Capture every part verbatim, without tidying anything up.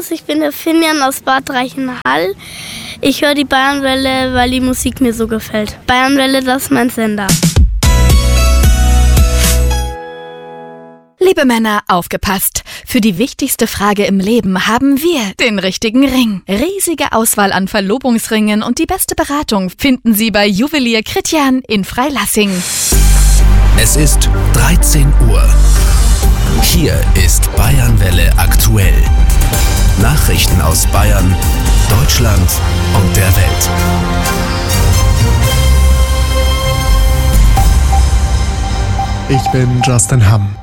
Servus, ich bin der Finjan aus Bad Reichenhall. Ich höre die Bayernwelle, weil die Musik mir so gefällt. Bayernwelle, das ist mein Sender. Liebe Männer, aufgepasst! Für die wichtigste Frage im Leben haben wir den richtigen Ring. Riesige Auswahl an Verlobungsringen und die beste Beratung finden Sie bei Juwelier Christian in Freilassing. Es ist dreizehn Uhr. Hier ist Bayernwelle aktuell. Nachrichten aus Bayern, Deutschland und der Welt. Ich bin Justin Hamm.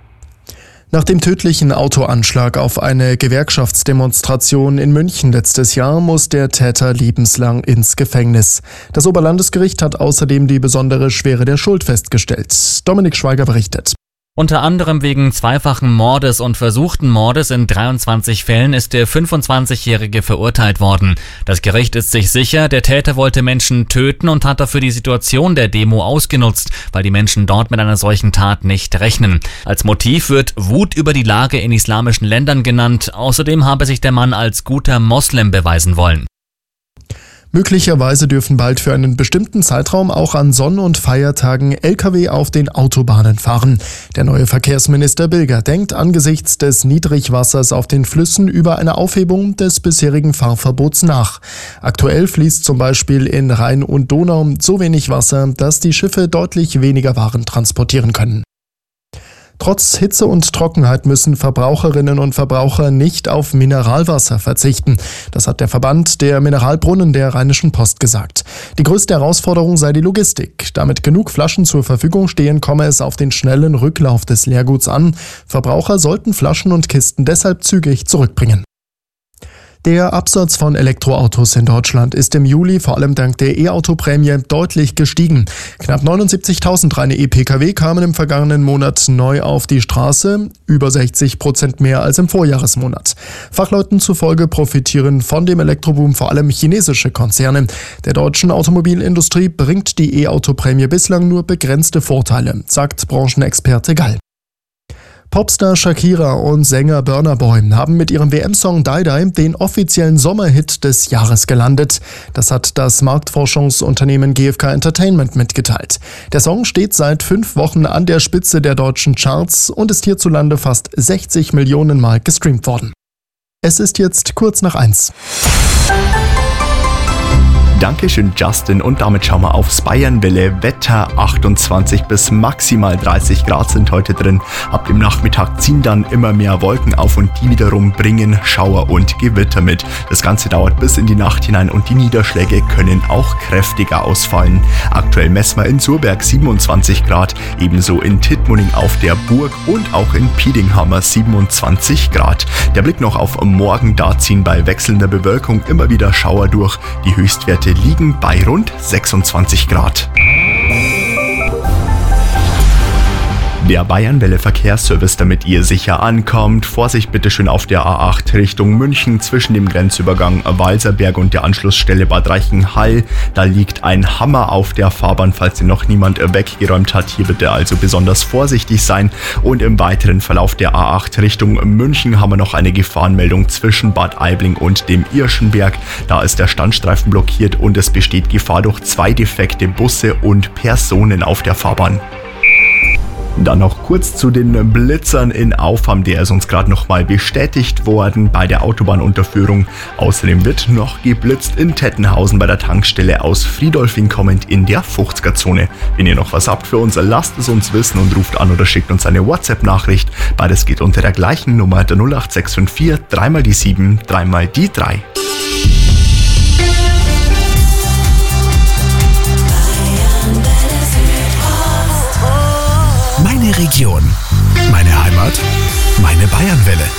Nach dem tödlichen Autoanschlag auf eine Gewerkschaftsdemonstration in München letztes Jahr muss der Täter lebenslang ins Gefängnis. Das Oberlandesgericht hat außerdem die besondere Schwere der Schuld festgestellt. Dominik Schweiger berichtet. Unter anderem wegen zweifachen Mordes und versuchten Mordes in dreiundzwanzig Fällen ist der fünfundzwanzigjährige verurteilt worden. Das Gericht ist sich sicher, der Täter wollte Menschen töten und hat dafür die Situation der Demo ausgenutzt, weil die Menschen dort mit einer solchen Tat nicht rechnen. Als Motiv wird Wut über die Lage in islamischen Ländern genannt. Außerdem habe sich der Mann als guter Moslem beweisen wollen. Möglicherweise dürfen bald für einen bestimmten Zeitraum auch an Sonn- und Feiertagen L K W auf den Autobahnen fahren. Der neue Verkehrsminister Bilger denkt angesichts des Niedrigwassers auf den Flüssen über eine Aufhebung des bisherigen Fahrverbots nach. Aktuell fließt zum Beispiel in Rhein und Donau so wenig Wasser, dass die Schiffe deutlich weniger Waren transportieren können. Trotz Hitze und Trockenheit müssen Verbraucherinnen und Verbraucher nicht auf Mineralwasser verzichten. Das hat der Verband der Mineralbrunnen der Rheinischen Post gesagt. Die größte Herausforderung sei die Logistik. Damit genug Flaschen zur Verfügung stehen, komme es auf den schnellen Rücklauf des Leerguts an. Verbraucher sollten Flaschen und Kisten deshalb zügig zurückbringen. Der Absatz von Elektroautos in Deutschland ist im Juli vor allem dank der E-Auto-Prämie deutlich gestiegen. Knapp neunundsiebzigtausend reine E-Pkw kamen im vergangenen Monat neu auf die Straße, über sechzig Prozent mehr als im Vorjahresmonat. Fachleuten zufolge profitieren von dem Elektroboom vor allem chinesische Konzerne. Der deutschen Automobilindustrie bringt die E-Auto-Prämie bislang nur begrenzte Vorteile, sagt Branchenexperte Gall. Popstar Shakira und Sänger Burna Boy haben mit ihrem W M-Song Die Die den offiziellen Sommerhit des Jahres gelandet. Das hat das Marktforschungsunternehmen G F K Entertainment mitgeteilt. Der Song steht seit fünf Wochen an der Spitze der deutschen Charts und ist hierzulande fast sechzig Millionen Mal gestreamt worden. Es ist jetzt kurz nach eins. Dankeschön, Justin. Und damit schauen wir aufs Bayernwelle Wetter. achtundzwanzig bis maximal dreißig Grad sind heute drin. Ab dem Nachmittag ziehen dann immer mehr Wolken auf und die wiederum bringen Schauer und Gewitter mit. Das Ganze dauert bis in die Nacht hinein und die Niederschläge können auch kräftiger ausfallen. Aktuell messen wir in Surberg siebenundzwanzig Grad, ebenso in Tittmoning auf der Burg und auch in Piedinghammer siebenundzwanzig Grad. Der Blick noch auf morgen, da ziehen bei wechselnder Bewölkung immer wieder Schauer durch. Die Höchstwerte liegen bei rund sechsundzwanzig Grad. Der Bayernwelle Verkehrsservice, damit ihr sicher ankommt. Vorsicht bitte schön auf der A acht Richtung München zwischen dem Grenzübergang Walserberg und der Anschlussstelle Bad Reichenhall. Da liegt ein Hammer auf der Fahrbahn, falls den noch niemand weggeräumt hat. Hier bitte also besonders vorsichtig sein. Und im weiteren Verlauf der A acht Richtung München haben wir noch eine Gefahrenmeldung zwischen Bad Aibling und dem Irschenberg. Da ist der Standstreifen blockiert und es besteht Gefahr durch zwei defekte Busse und Personen auf der Fahrbahn. Dann noch kurz zu den Blitzern in Aufham, der ist uns gerade nochmal bestätigt worden bei der Autobahnunterführung. Außerdem wird noch geblitzt in Tettenhausen bei der Tankstelle aus Friedolfing kommend in der fünfziger-Zone. Wenn ihr noch was habt für uns, lasst es uns wissen und ruft an oder schickt uns eine WhatsApp-Nachricht. Beides geht unter der gleichen Nummer, der null acht sechs fünf vier, dreimal die sieben, dreimal die drei. Meine Region, meine Heimat, meine Bayernwelle.